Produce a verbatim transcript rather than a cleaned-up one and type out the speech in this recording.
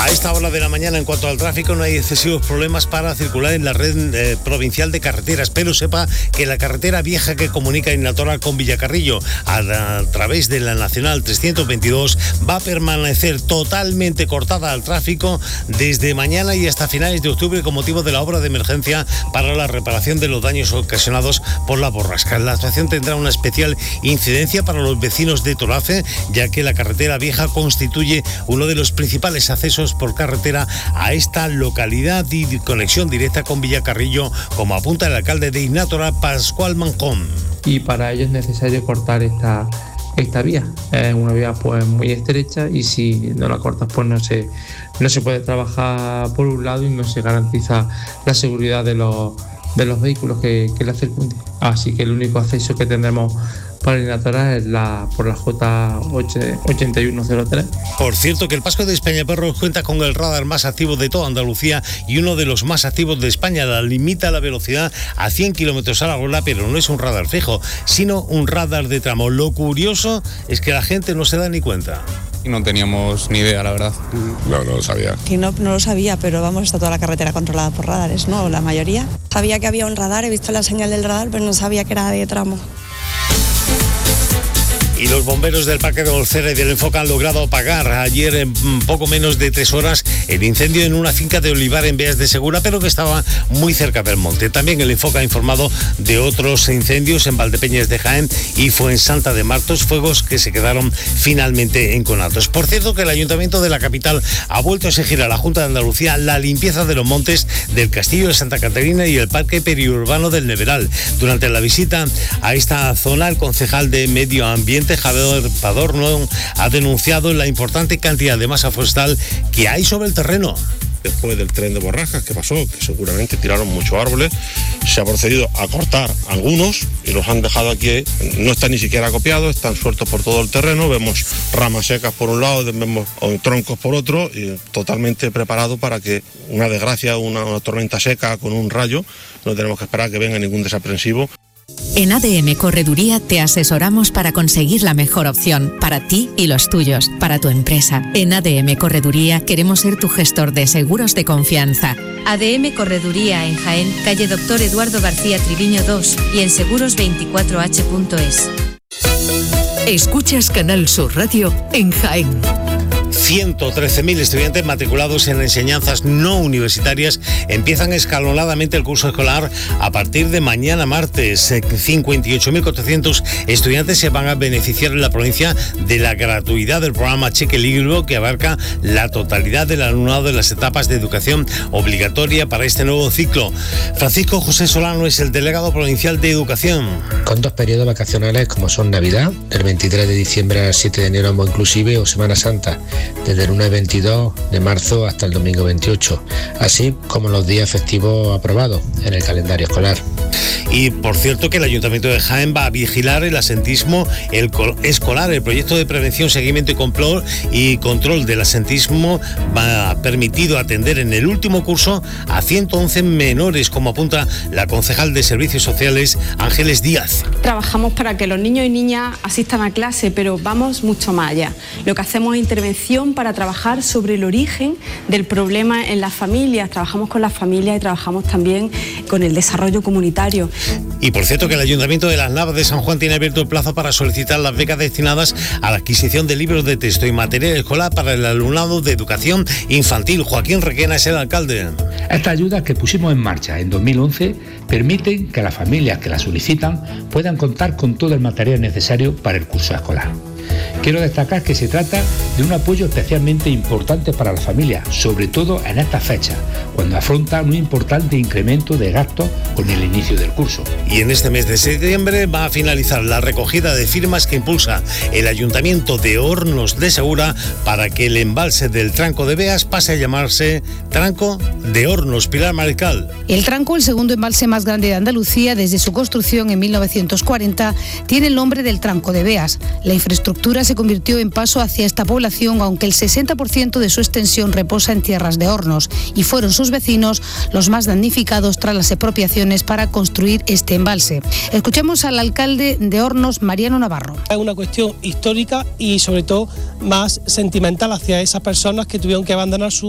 A esta hora de la mañana, en cuanto al tráfico, no hay excesivos problemas para circular en la red eh, provincial de carreteras, pero sepa que la carretera vieja que comunica Inatora con Villacarrillo a, a través de la Nacional trescientos veintidós va a permanecer totalmente cortada al tráfico desde mañana y hasta finales de octubre con motivo de la obra de emergencia para la reparación de los daños ocasionados por la borrasca. La actuación tendrá una especial incidencia para los vecinos de Torafe, ya que la carretera vieja constituye uno de los principales accesos por carretera a esta localidad y conexión directa con Villacarrillo, como apunta el alcalde de Inatora, Pascual Manjón. Y para ello es necesario cortar esta, esta vía. Es una vía pues muy estrecha y si no la cortas pues no se, no se puede trabajar por un lado y no se garantiza la seguridad de los, de los vehículos que, que la circunden. Así que el único acceso que tendremos para Inatora es la, por la J ochenta y uno cero tres. Por cierto, que el Pasco de Peñaperros cuenta con el radar más activo de toda Andalucía y uno de los más activos de España. La limita la velocidad a cien kilómetros a la hora, pero no es un radar fijo, sino un radar de tramo. Lo curioso es que la gente no se da ni cuenta. No teníamos ni idea, la verdad. No, no lo sabía. Que no, no lo sabía, pero vamos, está toda la carretera controlada por radares, ¿no? La mayoría. Sabía que había un radar, he visto la señal del radar, pero no sabía que era de tramo. Y los bomberos del Parque de Olcera y del Enfoca han logrado apagar ayer en poco menos de tres horas el incendio en una finca de olivar en Beas de Segura, pero que estaba muy cerca del monte. También el Enfoca ha informado de otros incendios en Valdepeñas de Jaén y Fuensanta de Martos, fuegos que se quedaron finalmente enconados. Por cierto, que el Ayuntamiento de la capital ha vuelto a exigir a la Junta de Andalucía la limpieza de los montes del Castillo de Santa Catarina y el Parque Periurbano del Neveral. Durante la visita a esta zona, el concejal de Medio Ambiente, Javier Padorno, ha denunciado la importante cantidad de masa forestal que hay sobre el terreno. Después del tren de borrascas que pasó, que seguramente tiraron muchos árboles, se ha procedido a cortar algunos y los han dejado aquí, no están ni siquiera acopiados, están sueltos por todo el terreno, vemos ramas secas por un lado, vemos troncos por otro, y totalmente preparado para que una desgracia, una, una tormenta seca con un rayo, no tenemos que esperar que venga ningún desaprensivo. En A D M Correduría te asesoramos para conseguir la mejor opción para ti y los tuyos, para tu empresa. En A D M Correduría queremos ser tu gestor de seguros de confianza. A D M Correduría en Jaén, calle Doctor Eduardo García Triviño dos y en seguros veinticuatro h punto es. Escuchas Canal Sur Radio en Jaén. ciento trece mil estudiantes matriculados en enseñanzas no universitarias empiezan escalonadamente el curso escolar a partir de mañana martes. cincuenta y ocho mil cuatrocientos estudiantes se van a beneficiar en la provincia de la gratuidad del programa Cheque Libro, que abarca la totalidad del alumnado de las etapas de educación obligatoria para este nuevo ciclo. Francisco José Solano es el delegado provincial de Educación. Con dos periodos vacacionales como son Navidad, del veintitrés de diciembre al siete de enero ambos inclusive, o Semana Santa, desde el lunes veintidós de marzo hasta el domingo veintiocho, así como los días festivos aprobados en el calendario escolar. Y por cierto que el Ayuntamiento de Jaén va a vigilar el asentismo el escolar. El proyecto de prevención, seguimiento y control, y control del asentismo va a permitido atender en el último curso a ciento once menores, como apunta la concejal de Servicios Sociales, Ángeles Díaz. Trabajamos para que los niños y niñas asistan a clase, pero vamos mucho más allá. Lo que hacemos es intervención para trabajar sobre el origen del problema en las familias. Trabajamos con las familias y trabajamos también con el desarrollo comunitario. Y por cierto que el Ayuntamiento de Las Navas de San Juan tiene abierto el plazo para solicitar las becas destinadas a la adquisición de libros de texto y material escolar para el alumnado de educación infantil. Joaquín Requena es el alcalde. Estas ayudas que pusimos en marcha en dos mil once permiten que las familias que las solicitan puedan contar con todo el material necesario para el curso escolar. Quiero destacar que se trata de un apoyo especialmente importante para las familias, sobre todo en estas fechas, cuando afrontan un importante incremento de gastos con el inicio del curso. Y en este mes de septiembre va a finalizar la recogida de firmas que impulsa el Ayuntamiento de Hornos de Segura para que el embalse del Tranco de Beas pase a llamarse Tranco de Hornos. Pilar Mariscal. El Tranco, el segundo embalse más grande de Andalucía desde su construcción en mil novecientos cuarenta, tiene el nombre del Tranco de Beas. La infraestructura se convirtió en paso hacia esta población, aunque el sesenta por ciento de su extensión reposa en tierras de Hornos, y fueron sus vecinos los más damnificados tras las expropiaciones para construir este embalse. Escuchamos al alcalde de Hornos, Mariano Navarro. Es una cuestión histórica y sobre todo más sentimental hacia esas personas que tuvieron que abandonar su